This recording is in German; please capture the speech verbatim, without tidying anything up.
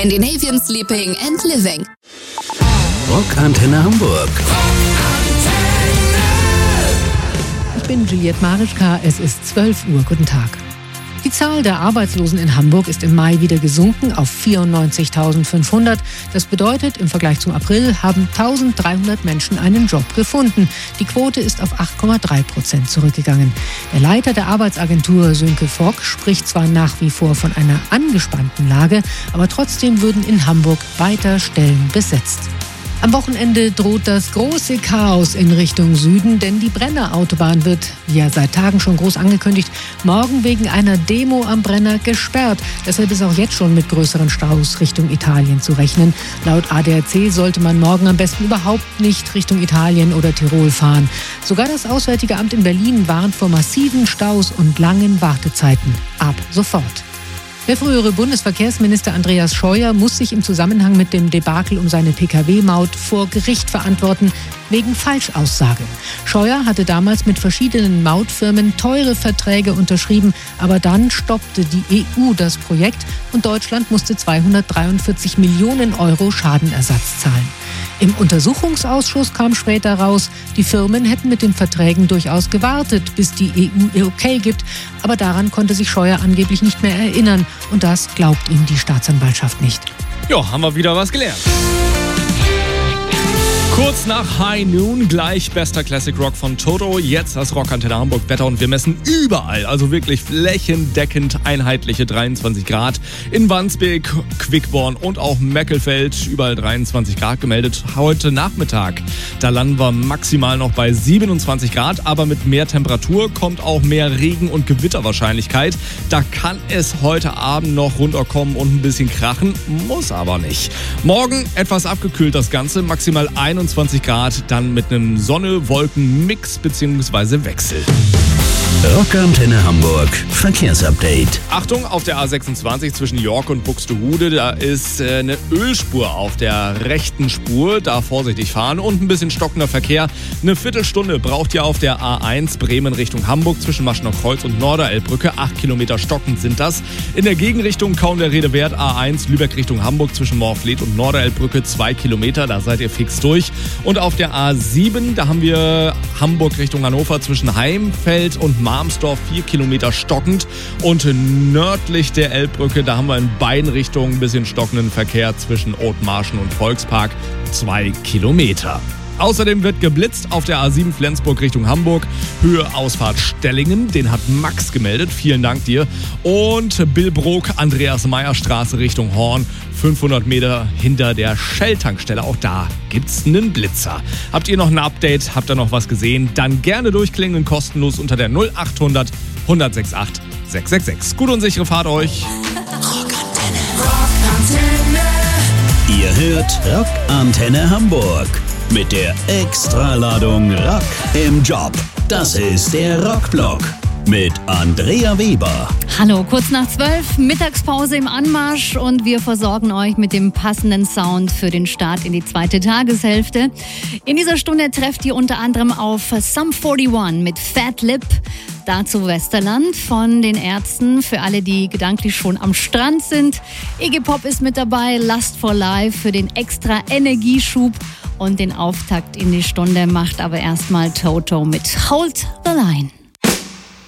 Scandinavian Sleeping and Living. Rockantenne Hamburg. Ich bin Juliette Marischka, es ist zwölf Uhr. Guten Tag. Die Zahl der Arbeitslosen in Hamburg ist im Mai wieder gesunken auf vierundneunzigtausendfünfhundert. Das bedeutet, im Vergleich zum April haben eintausenddreihundert Menschen einen Job gefunden. Die Quote ist auf acht Komma drei Prozent zurückgegangen. Der Leiter der Arbeitsagentur Sönke Fock spricht zwar nach wie vor von einer angespannten Lage, aber trotzdem würden in Hamburg weiter Stellen besetzt. Am Wochenende droht das große Chaos in Richtung Süden, denn die Brenner-Autobahn wird, wie ja seit Tagen schon groß angekündigt, morgen wegen einer Demo am Brenner gesperrt. Deshalb ist auch jetzt schon mit größeren Staus Richtung Italien zu rechnen. Laut A D A C sollte man morgen am besten überhaupt nicht Richtung Italien oder Tirol fahren. Sogar das Auswärtige Amt in Berlin warnt vor massiven Staus und langen Wartezeiten. Ab sofort. Der frühere Bundesverkehrsminister Andreas Scheuer muss sich im Zusammenhang mit dem Debakel um seine P K W-Maut vor Gericht verantworten, wegen Falschaussage. Scheuer hatte damals mit verschiedenen Mautfirmen teure Verträge unterschrieben, aber dann stoppte die E U das Projekt und Deutschland musste zweihundertdreiundvierzig Millionen Euro Schadenersatz zahlen. Im Untersuchungsausschuss kam später raus, die Firmen hätten mit den Verträgen durchaus gewartet, bis die E U ihr Okay gibt. Aber daran konnte sich Scheuer angeblich nicht mehr erinnern. Und das glaubt ihm die Staatsanwaltschaft nicht. Ja, haben wir wieder was gelernt. Kurz nach High Noon, gleich bester Classic Rock von Toto. Jetzt das Rockantenne Hamburg Wetter und wir messen überall, also wirklich flächendeckend einheitliche dreiundzwanzig Grad. In Wandsbek, Quickborn und auch Meckelfeld überall dreiundzwanzig Grad gemeldet. Heute Nachmittag, da landen wir maximal noch bei siebenundzwanzig Grad, aber mit mehr Temperatur kommt auch mehr Regen- und Gewitterwahrscheinlichkeit. Da kann es heute Abend noch runterkommen und ein bisschen krachen, muss aber nicht. Morgen etwas abgekühlt das Ganze, maximal einundzwanzig Grad, dann mit einem Sonne-Wolken-Mix bzw. Wechsel. Rockantenne Hamburg Verkehrsupdate. Achtung, auf der A sechsundzwanzig zwischen York und Buxtehude, da ist äh, eine Ölspur auf der rechten Spur, da vorsichtig fahren und ein bisschen stockender Verkehr. Eine Viertelstunde braucht ihr auf der A eins Bremen Richtung Hamburg zwischen Maschner Kreuz und Norderelbbrücke. Acht Kilometer stockend sind das. In der Gegenrichtung kaum der Rede wert. A eins Lübeck Richtung Hamburg zwischen Morfleet und Norderelbbrücke. Zwei Kilometer, da seid ihr fix durch. Und auf der A sieben, da haben wir Hamburg Richtung Hannover zwischen Heimfeld und Marmsdorf, vier Kilometer stockend. Und nördlich der Elbbrücke, da haben wir in beiden Richtungen ein bisschen stockenden Verkehr zwischen Othmarschen und Volkspark, zwei Kilometer. Außerdem wird geblitzt auf der A sieben Flensburg Richtung Hamburg, Höhe Ausfahrt Stellingen, den hat Max gemeldet, vielen Dank dir. Und Billbrook, Andreas-Meyer-Straße Richtung Horn, fünfhundert Meter hinter der Shell-Tankstelle, auch da gibt's einen Blitzer. Habt ihr noch ein Update, habt ihr noch was gesehen, dann gerne durchklingen, kostenlos unter der null achthundert hundertsechsundachtzig sechshundertsechsundsechzig. Gute und sichere Fahrt euch. Rockantenne. Rockantenne. Ihr hört Rockantenne Hamburg. Mit der Extraladung Rock im Job. Das ist der Rockblock mit Andrea Weber. Hallo, kurz nach zwölf, Mittagspause im Anmarsch und wir versorgen euch mit dem passenden Sound für den Start in die zweite Tageshälfte. In dieser Stunde trefft ihr unter anderem auf Sum einundvierzig mit Fat Lip. Dazu Westerland von den Ärzten, für alle, die gedanklich schon am Strand sind. Iggy Pop ist mit dabei, Lust for Life für den extra Energieschub. Und den Auftakt in die Stunde macht aber erstmal Toto mit Hold the Line.